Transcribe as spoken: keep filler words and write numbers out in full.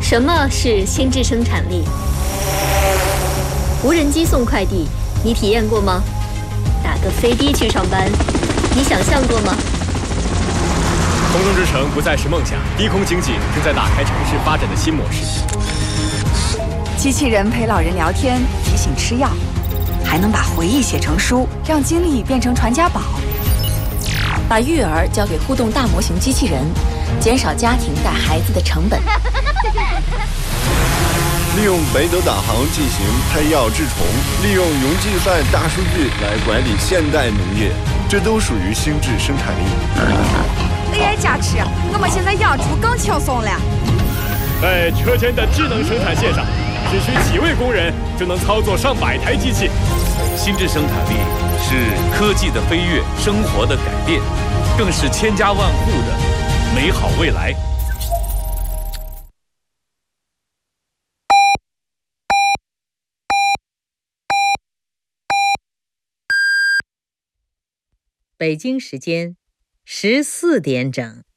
什么是心智生产力？无人机送快递，你体验过吗？打个飞的去上班，你想象过吗？ 空中之城不再是梦想，低空经济正在打开城市发展的新模式。 机器人陪老人聊天，提醒吃药，还能把回忆写成书，让经历变成传家宝。 把育儿交给互动大模型机器人，减少家庭带孩子的成本。 利用北斗导航进行胎药治虫，利用云计算大数据来管理现代农业，这都属于心智生产力。 A I 加持，我们现在养猪更轻松了。 在车间的智能生产线上，只需几位工人就能操作上百台机器。 心智生产力是科技的飞跃，生活的改变，更是千家万户的美好未来。 北京时间十四点整。